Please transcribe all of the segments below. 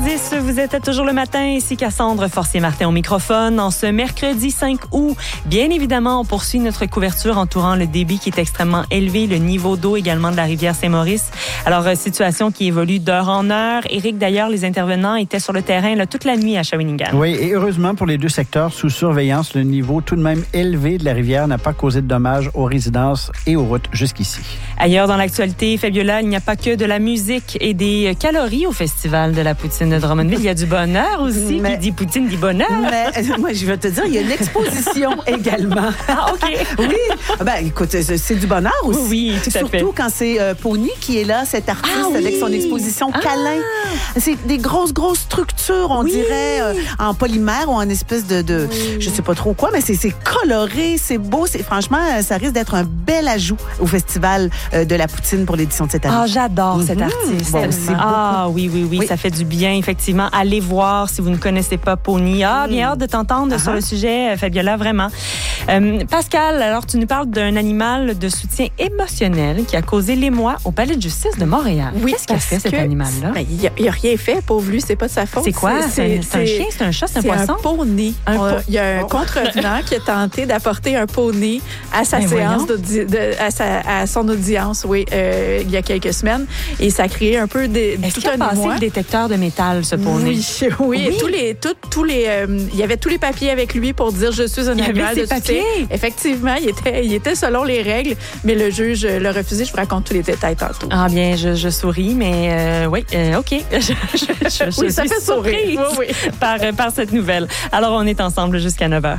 8h10, vous êtes à Toujours le matin, ici Cassandre Forcier-Martin au microphone. En ce mercredi 5 août, bien évidemment, on poursuit notre couverture entourant le débit qui est extrêmement élevé, le niveau d'eau également de la rivière Saint-Maurice. Alors, situation qui évolue d'heure en heure. Éric, d'ailleurs, les intervenants étaient sur le terrain là, toute la nuit à Shawinigan. Oui, et heureusement pour les deux secteurs sous surveillance, le niveau tout de même élevé de la rivière n'a pas causé de dommages aux résidences et aux routes jusqu'ici. Ailleurs dans l'actualité, Fabiola, il n'y a pas que de la musique et des calories au Festival de la poutine de Drummondville. Il y a du bonheur aussi. Qui dit poutine dit bonheur. Mais, moi, je vais te dire, il y a une exposition également. Ah, OK. Oui. Ben, écoute, c'est du bonheur aussi. Oui, tout à fait. Surtout quand c'est Pony qui est là, cet artiste avec son exposition Câlin. C'est des grosses structures, on dirait, en polymère ou en espèce de je sais pas trop quoi, mais c'est coloré, c'est beau. Franchement, ça risque d'être un bel ajout au Festival de la poutine pour l'édition de cette année. Ah, j'adore cet artiste. Bon, oui, ça fait du bien, effectivement. Allez voir si vous ne connaissez pas Pony. Bien hâte de t'entendre sur le sujet, Fabiola, vraiment. Pascal, alors tu nous parles d'un animal de soutien émotionnel qui a causé l'émoi au Palais de justice de Montréal. Oui, qu'est-ce qu'il a fait, cet animal-là? Il n'a rien fait, pauvre lui, c'est pas de sa faute. C'est quoi? C'est un chien, c'est un chat, c'est un poisson? C'est un poney. Il y a un contrevenant qui a tenté d'apporter un poney à sa séance, à son audience, il y a quelques semaines. Et ça a créé un peu Est-ce qu'il a passé le détecteur de métal, ce poney? Oui. Et il y avait tous les papiers avec lui pour dire je suis un animal de soutien. Effectivement, il était selon les règles, mais le juge l'a refusé. Je vous raconte tous les détails tantôt. Ah bien, je souris, mais OK. Je oui, ça suis fait sourire. Par cette nouvelle. Alors, on est ensemble jusqu'à 9h.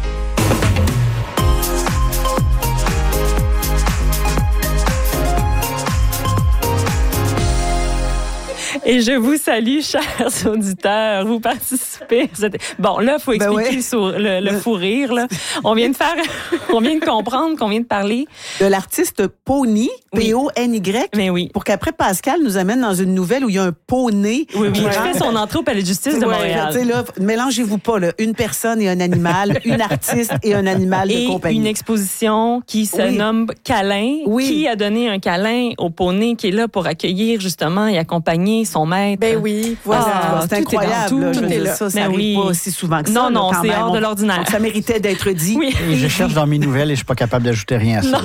Et je vous salue, chers auditeurs. Vous participez. Bon, là, il faut expliquer le fou rire. Là. On vient de comprendre qu'on vient de parler de l'artiste Pony, P-O-N-Y. Mais oui. Pour qu'après, Pascal nous amène dans une nouvelle où il y a un poney. Oui. Qui fait son entrée au Palais de justice de Montréal. Tu sais, là, mélangez-vous pas, là. Une personne et un animal, une artiste et un animal de compagnie. Et une exposition qui se nomme Câlin, qui a donné un câlin au poney qui est là pour accueillir, justement, et accompagner son maître. Ben oui, voilà. C'est incroyable. Tout est là. Ça arrive pas aussi souvent que ça. Non, c'est hors de l'ordinaire. Donc, ça méritait d'être dit. Oui. Et je cherche dans mes nouvelles et je suis pas capable d'ajouter rien à ça.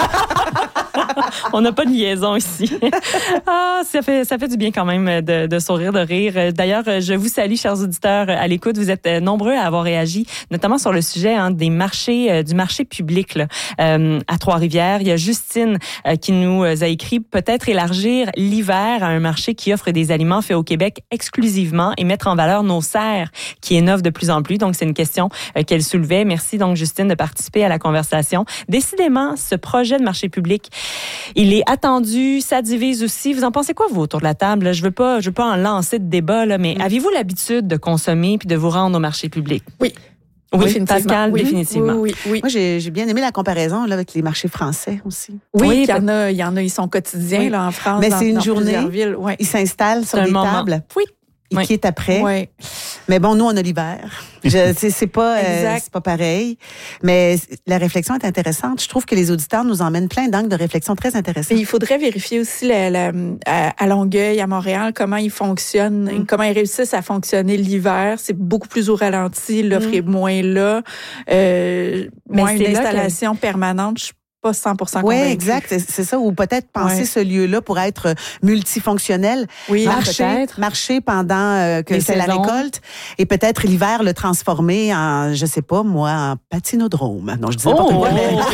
On n'a pas de liaison ici. Ça fait du bien quand même de sourire, de rire. D'ailleurs, je vous salue, chers auditeurs à l'écoute. Vous êtes nombreux à avoir réagi, notamment sur le sujet des marchés, du marché public là, à Trois-Rivières. Il y a Justine qui nous a écrit peut-être élargir l'hiver à un marché qui offre des aliments faits au Québec exclusivement et mettre en valeur nos serres qui innovent de plus en plus. Donc, c'est une question qu'elle soulevait. Merci donc, Justine, de participer à la conversation. Décidément, ce projet de marché public, il est attendu, ça divise aussi. Vous en pensez quoi, vous, autour de la table? Je veux pas en lancer de débat, là, mais avez-vous l'habitude de consommer puis de vous rendre au marché public? Oui. Oui, Pascal, définitivement. Oui. Moi, j'ai bien aimé la comparaison là, avec les marchés français aussi. Oui, il y en a, ils sont quotidiens là, en France. Mais c'est une journée, ils s'installent sur des tables. Oui. Et qui est après. Oui. Mais bon, nous, on a l'hiver. C'est pas pareil. Mais la réflexion est intéressante. Je trouve que les auditeurs nous emmènent plein d'angles de réflexion très intéressants. Et il faudrait vérifier aussi à Longueuil, à Montréal, comment ils fonctionnent, comment ils réussissent à fonctionner l'hiver. C'est beaucoup plus au ralenti, l'offre est moins là. Moins une installation permanente. Je suis pas 100% convaincue. Oui, exact. C'est ça. Ou peut-être penser ce lieu-là pour être multifonctionnel. Oui, marcher pendant que c'est la récolte. Et peut-être l'hiver le transformer en, je sais pas, moi, en patinodrome. Non, je dis n'importe quoi.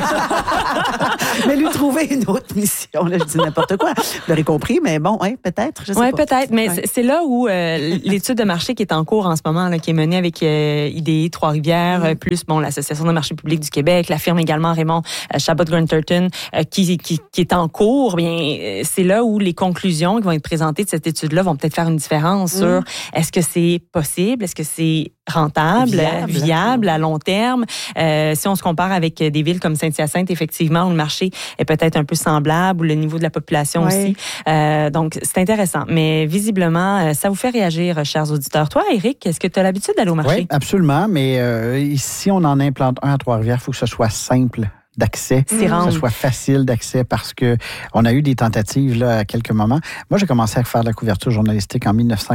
Mais lui trouver une autre mission. Là, je dis n'importe quoi. Vous l'aurez compris, mais bon, peut-être. Je sais pas. Oui, peut-être. Mais c'est là où l'étude de marché qui est en cours en ce moment, là, qui est menée avec IDI Trois-Rivières, plus l'Association de marché public du Québec, la firme également Raymond Chabot-Grunterton, qui est en cours. Bien, c'est là où les conclusions qui vont être présentées de cette étude-là vont peut-être faire une différence sur est-ce que c'est possible, est-ce que c'est rentable, viable à long terme. Si on se compare avec des villes comme Saint-Hyacinthe, effectivement, où le marché est peut-être un peu semblable, où le niveau de la population aussi. Donc, c'est intéressant. Mais visiblement, ça vous fait réagir, chers auditeurs. Toi, Éric, est-ce que tu as l'habitude d'aller au marché? Oui, absolument. Mais si on en implante un à Trois-Rivières, il faut que ce soit simple d'accès, que ce soit facile d'accès, parce que on a eu des tentatives là, à quelques moments. Moi, j'ai commencé à faire de la couverture journalistique en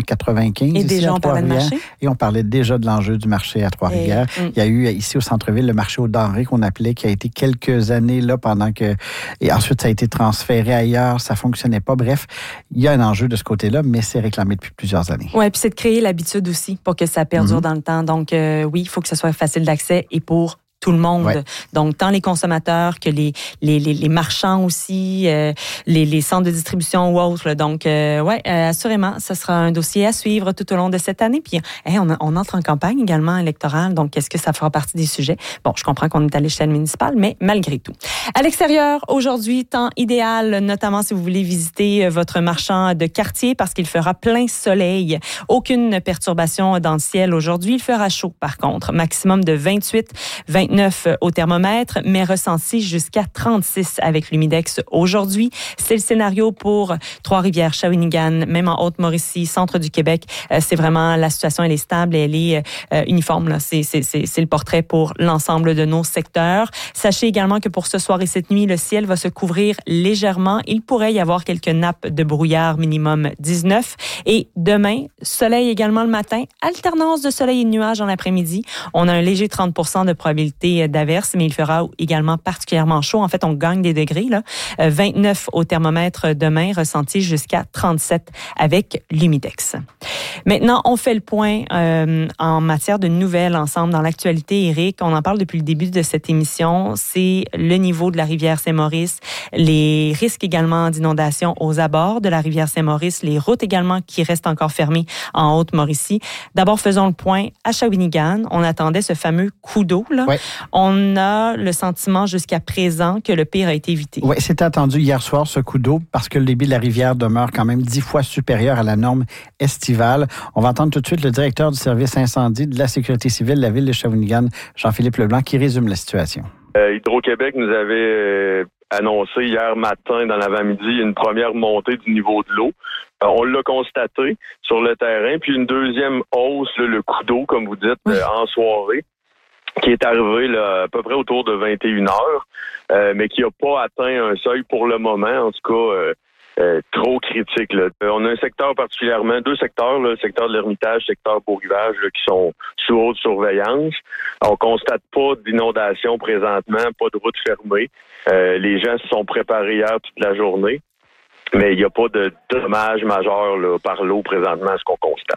1995. Et déjà, on parlait de marché? Et on parlait déjà de l'enjeu du marché à Trois-Rivières. Il y a eu ici au centre-ville le marché aux denrées qu'on appelait, qui a été quelques années là pendant que... Et ensuite, ça a été transféré ailleurs, ça fonctionnait pas. Bref, il y a un enjeu de ce côté-là, mais c'est réclamé depuis plusieurs années. Oui, puis c'est de créer l'habitude aussi pour que ça perdure dans le temps. Donc, oui, il faut que ce soit facile d'accès et pour tout le monde. Ouais. Donc, tant les consommateurs que les marchands aussi, les centres de distribution ou autres. Là. Donc, assurément, ce sera un dossier à suivre tout au long de cette année. Puis, on entre en campagne également électorale. Donc, est-ce que ça fera partie des sujets? Bon, je comprends qu'on est à l'échelle municipale, mais malgré tout. À l'extérieur, aujourd'hui, temps idéal, notamment si vous voulez visiter votre marchand de quartier parce qu'il fera plein soleil. Aucune perturbation dans le ciel aujourd'hui. Il fera chaud, par contre. Maximum de 28-29 au thermomètre, mais ressenti jusqu'à 36 avec l'humidex aujourd'hui. C'est le scénario pour Trois-Rivières, Shawinigan, même en Haute-Mauricie, centre du Québec. C'est vraiment, la situation, elle est stable et elle est uniforme. Là. C'est le portrait pour l'ensemble de nos secteurs. Sachez également que pour ce soir et cette nuit, le ciel va se couvrir légèrement. Il pourrait y avoir quelques nappes de brouillard, minimum 19. Et demain, soleil également le matin, alternance de soleil et de nuages en l'après-midi. On a un léger 30% de probabilité d'averse, mais il fera également particulièrement chaud. En fait, on gagne des degrés. Là. 29 au thermomètre demain, ressenti jusqu'à 37 avec l'humidex. Maintenant, on fait le point en matière de nouvelles ensemble dans l'actualité, Éric. On en parle depuis le début de cette émission. C'est le niveau de la rivière Saint-Maurice, les risques également d'inondation aux abords de la rivière Saint-Maurice, les routes également qui restent encore fermées en Haute-Mauricie. D'abord, faisons le point à Shawinigan. On attendait ce fameux coup d'eau. Là. Ouais. On a le sentiment jusqu'à présent que le pire a été évité. Oui, c'était attendu hier soir, ce coup d'eau, parce que le débit de la rivière demeure quand même 10 fois supérieur à la norme estivale. On va entendre tout de suite le directeur du service incendie de la sécurité civile de la ville de Shawinigan, Jean-Philippe Leblanc, qui résume la situation. Hydro-Québec nous avait annoncé hier matin, dans l'avant-midi, une première montée du niveau de l'eau. On l'a constaté sur le terrain, puis une deuxième hausse, le coup d'eau, comme vous dites, en soirée, qui est arrivé là, à peu près autour de 21 heures, mais qui n'a pas atteint un seuil pour le moment, en tout cas trop critique. Là. On a un secteur particulièrement, deux secteurs, là, le secteur de l'Ermitage, le secteur Beau-Rivage, là, qui sont sous haute surveillance. On constate pas d'inondation présentement, pas de route fermée. Les gens se sont préparés hier toute la journée, mais il n'y a pas de dommages majeurs là, par l'eau présentement, ce qu'on constate.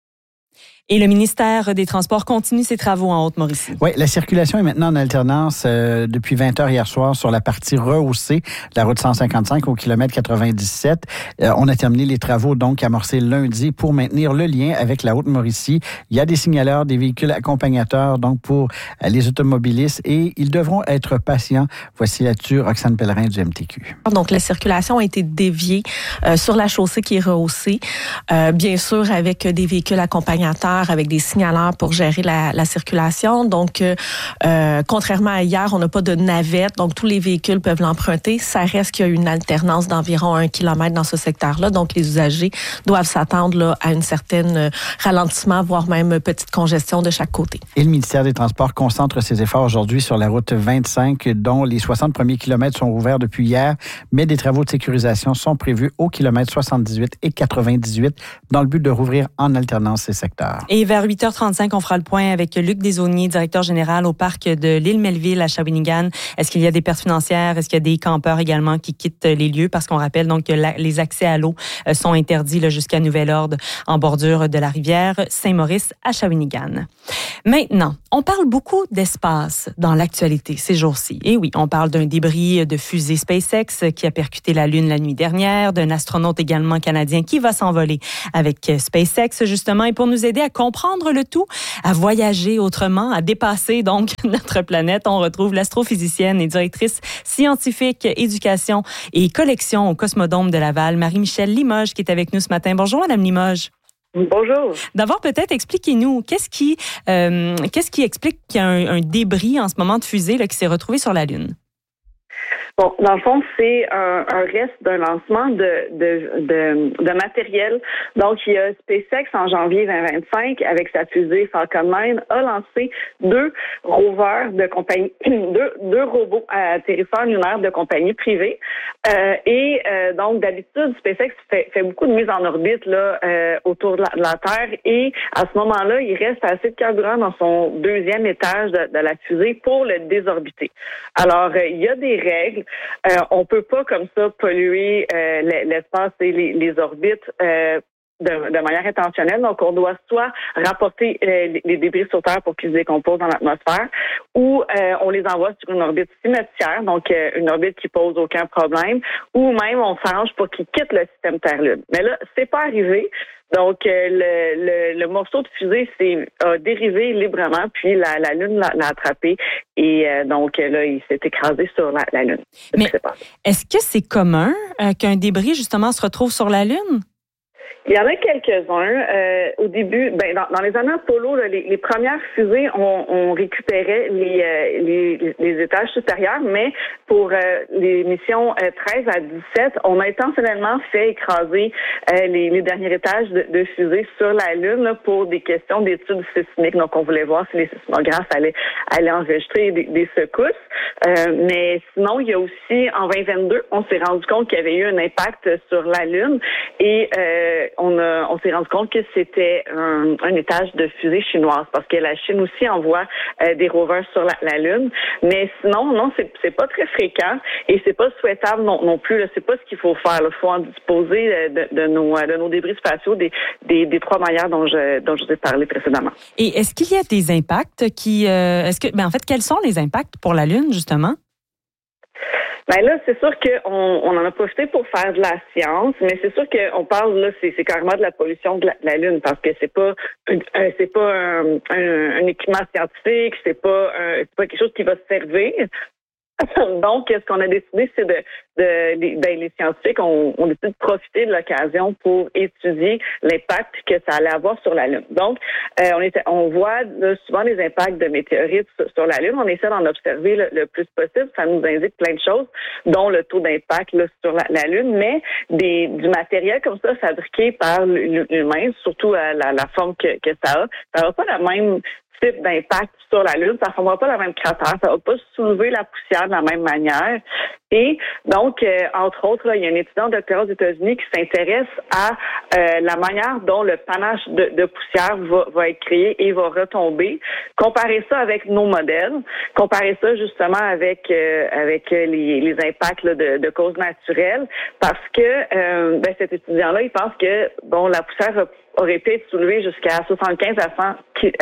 Et le ministère des Transports continue ses travaux en Haute-Mauricie. Oui, la circulation est maintenant en alternance depuis 20 heures hier soir sur la partie rehaussée de la route 155 au kilomètre 97. On a terminé les travaux donc amorcés lundi pour maintenir le lien avec la Haute-Mauricie. Il y a des signaleurs, des véhicules accompagnateurs donc pour les automobilistes et ils devront être patients. Voici là-dessus Roxane Pellerin du MTQ. Donc la circulation a été déviée sur la chaussée qui est rehaussée, bien sûr avec des véhicules accompagnateurs, avec des signaleurs pour gérer la circulation. Donc, contrairement à hier, on n'a pas de navette, donc tous les véhicules peuvent l'emprunter. Ça reste qu'il y a une alternance d'environ 1 kilomètre dans ce secteur-là. Donc, les usagers doivent s'attendre là, à une certaine ralentissement, voire même petite congestion de chaque côté. Et le ministère des Transports concentre ses efforts aujourd'hui sur la route 25, dont les 60 premiers kilomètres sont ouverts depuis hier, mais des travaux de sécurisation sont prévus au kilomètre 78 et 98 dans le but de rouvrir en alternance ces secteurs. Et vers 8h35, on fera le point avec Luc Desaulniers, directeur général au parc de l'île Melville à Shawinigan. Est-ce qu'il y a des pertes financières? Est-ce qu'il y a des campeurs également qui quittent les lieux? Parce qu'on rappelle donc que les accès à l'eau sont interdits là, jusqu'à nouvel ordre en bordure de la rivière Saint-Maurice à Shawinigan. Maintenant, on parle beaucoup d'espace dans l'actualité ces jours-ci. Et oui, on parle d'un débris de fusée SpaceX qui a percuté la Lune la nuit dernière, d'un astronaute également canadien qui va s'envoler avec SpaceX justement. Et pour nous aider à comprendre le tout, à voyager autrement, à dépasser donc notre planète, on retrouve l'astrophysicienne et directrice scientifique, éducation et collection au Cosmodome de Laval, Marie-Michèle Limoges, qui est avec nous ce matin. Bonjour, Madame Limoges. Bonjour. D'abord, peut-être, expliquez-nous, qu'est-ce qui explique qu'il y a un débris en ce moment de fusée là, qui s'est retrouvé sur la Lune? Bon, dans le fond, c'est un reste d'un lancement de matériel. Donc, il y a SpaceX en janvier 2025 avec sa fusée Falcon 9 a lancé 2 rovers de compagnie, deux robots à atterrisseurs lunaires de compagnie privée. Donc, d'habitude, SpaceX fait beaucoup de mise en orbite là autour de la Terre et à ce moment-là, il reste assez de carburant dans son 2e étage de la fusée pour le désorbiter. Alors, il y a des règles. On peut pas comme ça polluer l'espace et les orbites de manière intentionnelle. Donc, on doit soit rapporter les débris sur Terre pour qu'ils se décomposent dans l'atmosphère ou on les envoie sur une orbite symétrique, donc une orbite qui pose aucun problème, ou même on s'arrange pour qu'ils quittent le système Terre-Lune. Mais là, c'est pas arrivé. Donc, le morceau de fusée a dérivé librement, puis la Lune l'a attrapé. Et donc, là, il s'est écrasé sur la Lune. Mais est-ce que c'est commun qu'un débris, justement, se retrouve sur la Lune? Il y en a quelques-uns. Au début, dans les années Apollo, là, les premières fusées, on récupérait les étages supérieurs, mais pour les missions 13 à 17, on a intentionnellement fait écraser les derniers étages de fusées sur la Lune là, pour des questions d'études sismiques. Donc, on voulait voir si les sismographes allaient enregistrer des secousses. Mais sinon, il y a aussi, en 2022, on s'est rendu compte qu'il y avait eu un impact sur la Lune et on s'est rendu compte que c'était un étage de fusée chinoise parce que la Chine aussi envoie des rovers sur la Lune. Mais sinon, non, c'est pas très fréquent et c'est pas souhaitable non plus. Là, c'est pas ce qu'il faut faire. Il faut en disposer de nos débris spatiaux des 3 manières dont je vous ai parlé précédemment. Et est-ce qu'il y a des impacts en fait, quels sont les impacts pour la Lune, justement? Ben là, c'est sûr qu'on en a profité pour faire de la science, mais c'est sûr qu'on parle là, c'est carrément de la pollution de la Lune parce que c'est pas un équipement scientifique, c'est pas quelque chose qui va servir. Donc, ce qu'on a décidé, c'est les scientifiques ont décidé de profiter de l'occasion pour étudier l'impact que ça allait avoir sur la Lune. Donc, on voit là, souvent les impacts de météorites sur la Lune. On essaie d'en observer le plus possible. Ça nous indique plein de choses, dont le taux d'impact là, sur la Lune, mais du matériel comme ça fabriqué par l'humain, surtout la forme que ça n'a pas la même type d'impact sur la Lune, ça ne formera pas la même cratère, ça ne va pas soulever la poussière de la même manière. Et donc, entre autres, là, il y a un étudiant doctorat aux États-Unis qui s'intéresse à la manière dont le panache de poussière va être créé et va retomber. Comparer ça avec nos modèles, comparer ça justement avec les impacts là, de causes naturelles, parce que cet étudiant-là, il pense que la poussière aurait pu être soulevée jusqu'à 75 à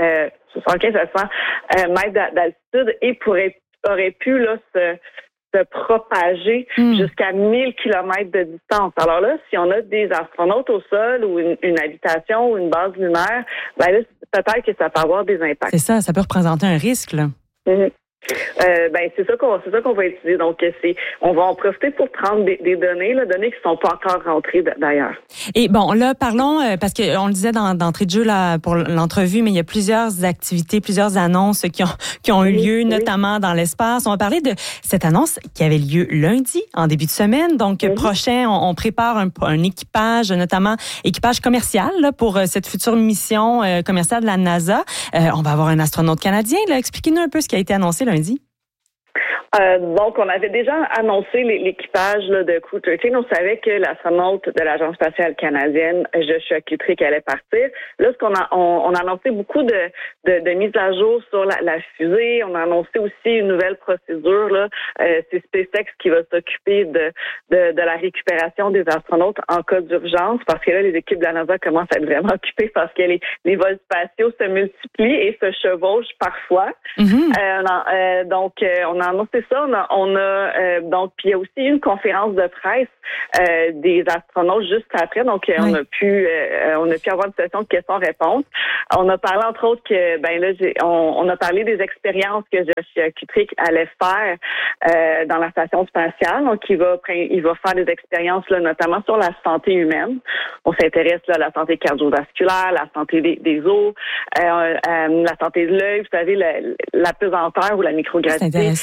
100 mètres d'altitude et aurait pu là se propager jusqu'à 1000 kilomètres de distance. Alors là, si on a des astronautes au sol ou une habitation ou une base lunaire, là, peut-être que ça peut avoir des impacts. C'est ça peut représenter un risque, là. Mm-hmm. C'est ça qu'on va étudier. Donc, on va en profiter pour prendre des données qui sont pas encore rentrées d'ailleurs. Et bon, là, parlons, parce qu'on le disait d'entrée de jeu là, pour l'entrevue, mais il y a plusieurs activités, plusieurs annonces qui ont eu lieu, notamment dans l'espace. On va parler de cette annonce qui avait lieu lundi, en début de semaine. Donc, prochain, on prépare un équipage, notamment équipage commercial là, pour cette future mission commerciale de la NASA. On va avoir un astronaute canadien. Là. Expliquez-nous un peu ce qui a été annoncé lundi. Donc, on avait déjà annoncé l'équipage là, de Crew 13. On savait que l'astronaute de l'Agence spatiale canadienne, Joshua Kutrick, allait partir. Là, on a annoncé beaucoup de mises à jour sur la fusée. On a annoncé aussi une nouvelle procédure. Là. C'est SpaceX qui va s'occuper de la récupération des astronautes en cas d'urgence, parce que là, les équipes de la NASA commencent à être vraiment occupées parce que les vols spatiaux se multiplient et se chevauchent parfois. Mm-hmm. Donc, on a annoncé ça. Donc, puis il y a aussi une conférence de presse des astronautes juste après. Donc, on a pu avoir une session de questions-réponses. On a parlé entre autres que on a parlé des expériences que Joshua Kutrick allait faire dans la station spatiale. Donc, il va faire des expériences là, notamment sur la santé humaine. On s'intéresse là, à la santé cardiovasculaire, la santé des os, la santé de l'œil. Vous savez, la pesanteur ou la microgravité. C'est intéressant. C'est pas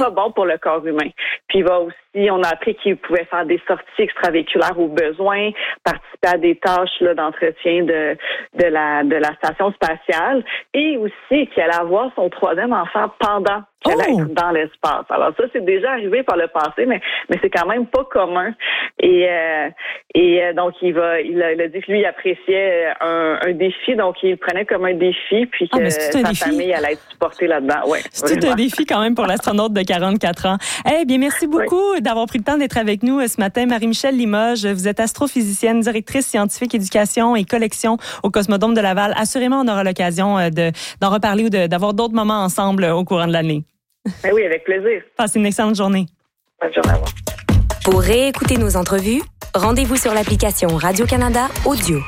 pas bon pour le corps humain. Puis on a appris qu'il pouvait faire des sorties extravéhiculaires au besoin, participer à des tâches là, d'entretien de la station spatiale, et aussi qu'il allait avoir son 3e enfant pendant qu'elle allait être dans l'espace. Alors ça, c'est déjà arrivé par le passé, mais c'est quand même pas commun. Et donc il a dit que lui, il appréciait un défi, donc il le prenait comme un défi, puis que sa famille allait être supportée là-dedans. Ouais, c'est tout un défi quand même pour l'astronaute de 44 ans. Eh bien, merci beaucoup d'avoir pris le temps d'être avec nous ce matin. Marie-Michèle Limoges, vous êtes astrophysicienne, directrice scientifique éducation et collection au Cosmodome de Laval. Assurément, on aura l'occasion d'en reparler ou d'avoir d'autres moments ensemble au courant de l'année. Ben oui, avec plaisir. Passez une excellente journée. Bonne journée à vous. Pour réécouter nos entrevues, rendez-vous sur l'application Radio-Canada Audio.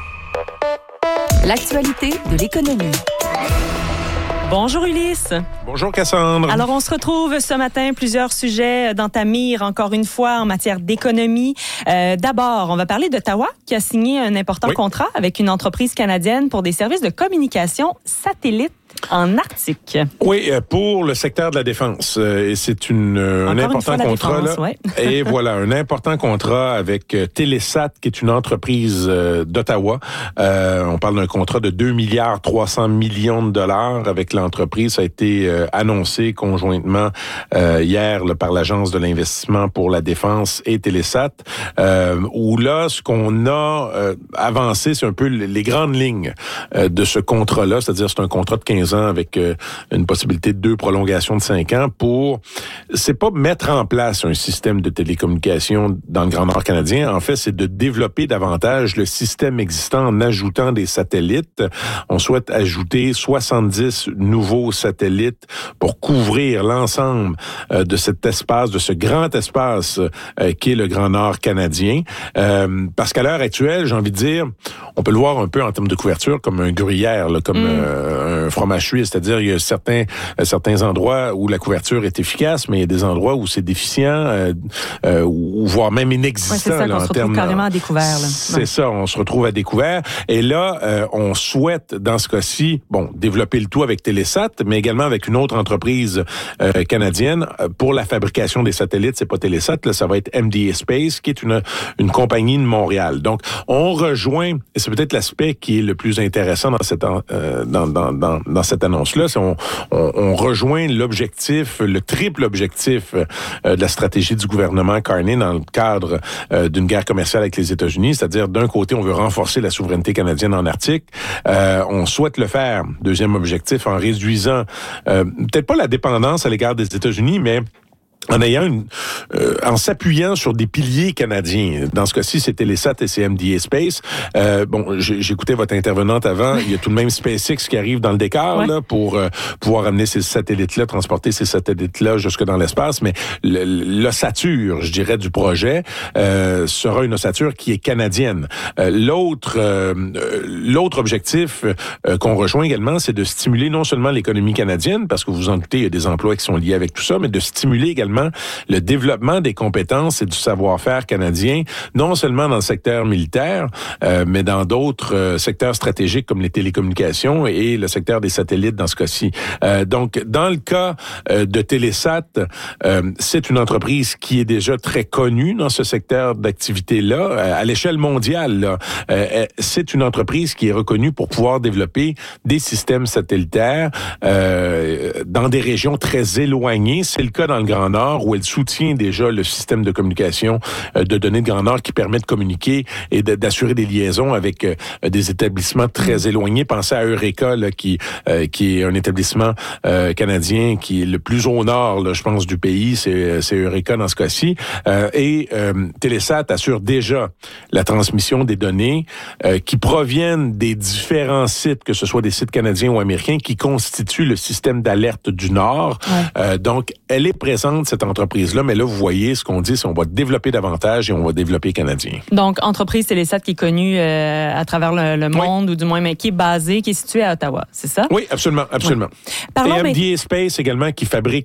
L'actualité de l'économie. Bonjour Ulysse. Bonjour Cassandre. Alors on se retrouve ce matin, plusieurs sujets dans ta mire, encore une fois en matière d'économie. D'abord, on va parler d'Ottawa qui a signé un important contrat avec une entreprise canadienne pour des services de communication satellite en Arctique. Oui, pour le secteur de la défense. Et c'est un important contrat. Défense, là. Et voilà, un important contrat avec Telesat, qui est une entreprise d'Ottawa. On parle d'un contrat de 2,3 milliards de dollars avec l'entreprise. Ça a été annoncé conjointement hier là, par l'Agence de l'investissement pour la défense et Telesat, où là, ce qu'on a avancé, c'est un peu les grandes lignes de ce contrat-là. C'est-à-dire, c'est un contrat de 15 ans avec une possibilité de 2 prolongations de 5 ans c'est pas mettre en place un système de télécommunication dans le Grand Nord canadien. En fait, c'est de développer davantage le système existant en ajoutant des satellites. On souhaite ajouter 70 nouveaux satellites pour couvrir l'ensemble de cet espace, de ce grand espace qui est le Grand Nord canadien. Parce qu'à l'heure actuelle, j'ai envie de dire, on peut le voir un peu en termes de couverture comme un gruyère, là, comme un fromage suisse, c'est-à-dire il y a certains endroits où la couverture est efficace, mais il y a des endroits où c'est déficient, ou voire même inexistant. Ouais, c'est ça, là, qu'on se retrouve carrément à découvert. Là. C'est ça, on se retrouve à découvert. Et là, on souhaite, dans ce cas-ci, développer le tout avec Telesat, mais également avec une autre entreprise canadienne pour la fabrication des satellites. C'est pas Telesat, là, ça va être MDA Space, qui est une compagnie de Montréal. Donc, on rejoint, et c'est peut-être l'aspect qui est le plus intéressant dans cette annonce-là, c'est on rejoint l'objectif, le triple objectif de la stratégie du gouvernement Carney dans le cadre d'une guerre commerciale avec les États-Unis, c'est-à-dire d'un côté, on veut renforcer la souveraineté canadienne en Arctique, on souhaite le faire, deuxième objectif, en réduisant peut-être pas la dépendance à l'égard des États-Unis, mais en en s'appuyant sur des piliers canadiens. Dans ce cas-ci, c'est Telesat et c'est MDA Space. J'écoutais votre intervenante avant. Il y a tout de même SpaceX qui arrive dans le décor là pour pouvoir amener ces satellites-là, transporter ces satellites-là jusque dans l'espace. Mais l'ossature, je dirais, du projet sera une ossature qui est canadienne. L'autre objectif qu'on rejoint également, c'est de stimuler non seulement l'économie canadienne, parce que vous vous en doutez, il y a des emplois qui sont liés avec tout ça, mais de stimuler également le développement des compétences et du savoir-faire canadien, non seulement dans le secteur militaire, mais dans d'autres secteurs stratégiques comme les télécommunications et le secteur des satellites dans ce cas-ci. Donc, dans le cas de Telesat, c'est une entreprise qui est déjà très connue dans ce secteur d'activité-là. À l'échelle mondiale, là, c'est une entreprise qui est reconnue pour pouvoir développer des systèmes satellitaires dans des régions très éloignées. C'est le cas dans le Grand Nord, où elle soutient déjà le système de communication de données de Grand Nord qui permet de communiquer et d'assurer des liaisons avec des établissements très éloignés. Pensez à Eureka, là, qui est un établissement canadien qui est le plus au nord, là, je pense, du pays. C'est Eureka dans ce cas-ci. Et Telesat assure déjà la transmission des données qui proviennent des différents sites, que ce soit des sites canadiens ou américains, qui constituent le système d'alerte du Nord. Donc, elle est présente, cette entreprise-là, mais là, vous voyez, ce qu'on dit, c'est qu'on va développer davantage et on va développer canadien. Donc, entreprise Telesat qui est connue à travers le monde, ou du moins, mais qui est basée, qui est située à Ottawa, c'est ça? Oui, absolument. Parlons, et MDA Space également, qui fabrique